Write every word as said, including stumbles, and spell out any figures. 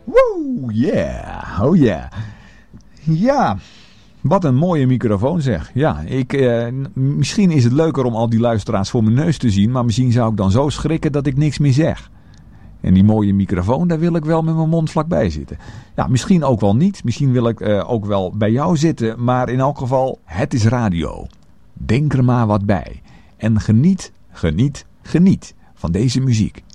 Woe, yeah, oh yeah. Ja, wat een mooie microfoon zeg. Ja, ik, eh, misschien is het leuker om al die luisteraars voor mijn neus te zien, maar misschien zou ik dan zo schrikken dat ik niks meer zeg. En die mooie microfoon, daar wil ik wel met mijn mond vlakbij zitten. Ja, misschien ook wel niet. Misschien wil ik uh, ook wel bij jou zitten. Maar in elk geval, het is radio. Denk er maar wat bij. En geniet, geniet, geniet van deze muziek.